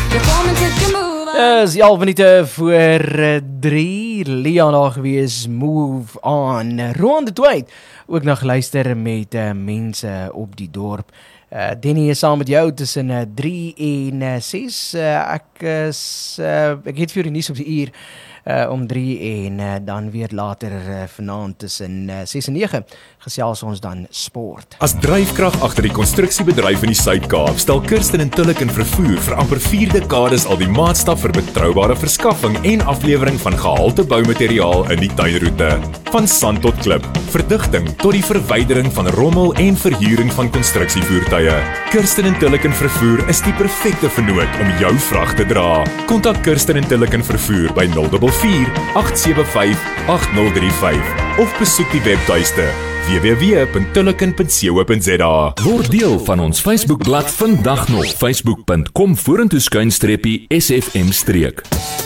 Is 11 minute voor 3. Leon daar gewees, Move On. Roan de Twyt, ook nog geluister met mense op die dorp. Danny is saam met jou tussen 3 en 6. Ek het vir die nuus op die uur om 3 en dan weer later vanaand tussen 6 en 9 gesels ons dan sport. As dryfkrag agter die konstruksiebedryf in die Suid-Kaap stel Kirsten & Tulliken Vervoer vir amper 4 dekades al die maatstaf vir betroubare verskaffing en aflewering van gehalte boumateriaal in die tuinroete. Van sand tot klip, verdigting tot die verwydering van rommel en verhuuring van konstruksievoertuie. Kirsten & Tulliken Vervoer is die perfekte vennoot om jou vrag te dra. Kontak Kirsten & Tulliken Vervoer by 044-875-8035 of besoek die webtuiste www.tulliken.co.za. Word deel van ons Facebookblad vandag nog, facebook.com/SFM-.